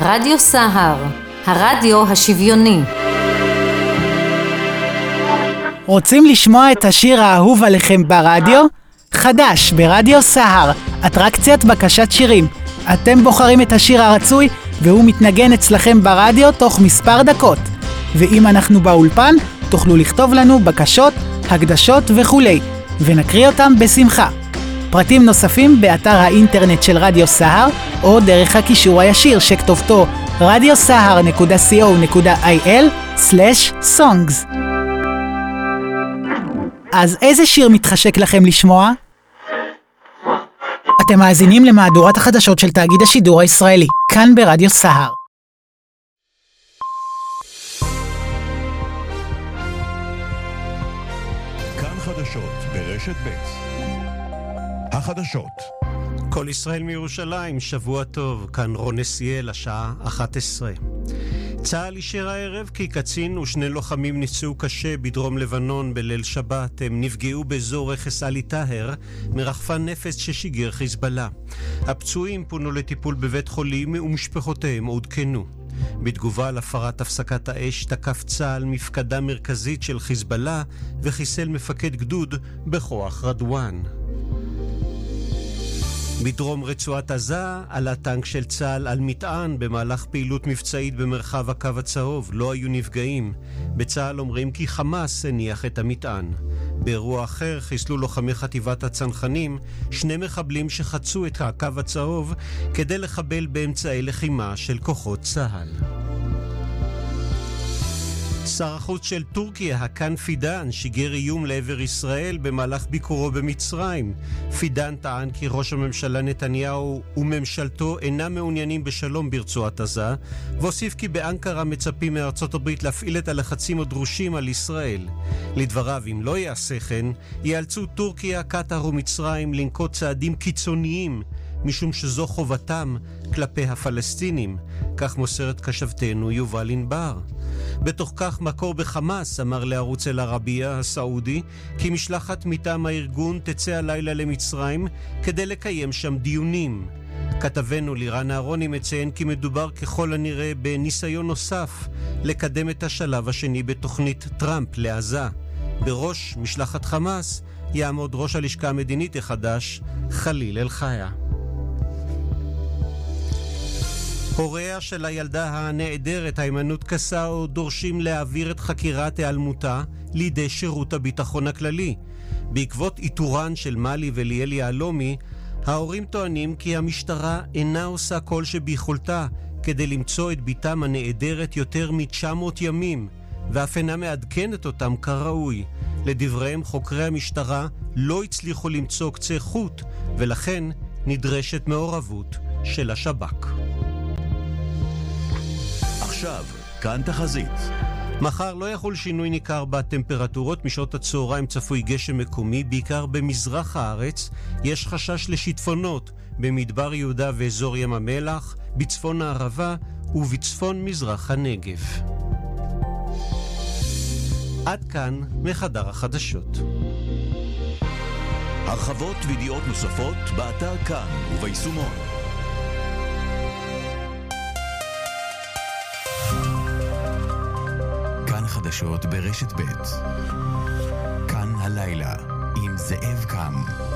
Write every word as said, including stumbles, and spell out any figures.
רדיו סהר, הרדיו השוויוני. רוצים לשמוע את השיר האהוב עליכם ברדיו? חדש ברדיו סהר, אטרקציית בקשת שירים. אתם בוחרים את השיר הרצוי והוא מתנגן אצלכם ברדיו תוך מספר דקות. ואם אנחנו באולפן, תוכלו לכתוב לנו בקשות, הקדשות וכולי, ונקריא אותם בשמחה. פרטים נוספים באתר האינטרנט של רדיו סהר, או דרך הקישור הישיר שכתובתו רדיו סהר נקודה סי או נקודה איי אל סלש סונגס. אז איזה שיר מתחשק לכם לשמוע? אתם מאזינים למהדורת החדשות של תאגיד השידור הישראלי, כאן ברדיו סהר. כאן חדשות ברשת ב'. החדשות. כל ישראל מירושלים, שבוע טוב, כאן רון נסיאל, השעה אחת עשרה. צה"ל אישר הערב כי קצין ושני לוחמים נפצעו קשה בדרום לבנון בליל שבת. הם נפגעו באזור רכס עלי טהר מרחפן נפץ ששיגר חיזבאללה. הפצועים פונו לטיפול בבית חולים ומשפחותיהם עודכנו. בתגובה על הפרת הפסקת האש תקף צה"ל מפקדה מרכזית של חיזבאללה וחיסל מפקד גדוד בכוח רדואן. בדרום רצועת עזה עלה טנק של צה"ל על מטען במהלך פעילות מבצעית במרחב הקו הצהוב. לא היו נפגעים. בצה"ל אומרים כי חמאס הניח את המטען. באירוע אחר חיסלו לוחמי חטיבת הצנחנים שני מחבלים שחצו את הקו הצהוב כדי לחבל באמצעי לחימה של כוחות צה"ל. שר החוץ של טורקיה, הקאן פידן, שיגר איום לעבר ישראל במהלך ביקורו במצרים. פידן טען כי ראש הממשלה נתניהו וממשלתו אינם מעוניינים בשלום ברצועת עזה, והוסיף כי באנקרה מצפים מארצות הברית להפעיל את הלחצים הדרושים על ישראל. לדבריו, אם לא יעשה כן, ייאלצו טורקיה, קטר ומצרים לנקוט צעדים קיצוניים, משום שזו חובתם כלפי הפלסטינים, כך מוסרת כשבתנו יובל ענבר. בתוך כך מקור בחמאס אמר לערוץ אל-ערבייה הסעודי כי משלחת מטעם הארגון תצא הלילה למצרים כדי לקיים שם דיונים. כתבנו לירן אהרוני מציין כי מדובר ככל הנראה בניסיון נוסף לקדם את השלב השני בתוכנית טראמפ לעזה. בראש משלחת חמאס יעמוד ראש הלשכה המדינית החדש חליל אל-חיה. הוריה של הילדה הנעדרת היימנוט קסאו דורשים להעביר את חקירת היעלמותה לידי שירות הביטחון הכללי. בעקבות איתורן של מלי וליאל יהלומי, ההורים טוענים כי המשטרה אינה עושה כל שביכולתה כדי למצוא את ביתם הנעדרת יותר מ-תשע מאות ימים, ואף אינה מעדכנת אותם כראוי. לדבריהם, חוקרי המשטרה לא הצליחו למצוא קצה חוט, ולכן נדרשת מעורבות של השב"כ. עכשיו, כאן תחזית. מחר לא יחול שינוי ניכר בטמפרטורות. משעות הצהריים צפוי גשם מקומי, בעיקר במזרח הארץ. יש חשש לשיטפונות במדבר יהודה ואזור ים המלח, בצפון הערבה ובצפון מזרח הנגב. עד כאן מחדר החדשות. הרחבות וידיעות נוספות באתר כאן וביישומון. כאן חדשות ברשת ב'. כאן הלילה עם זאב קם.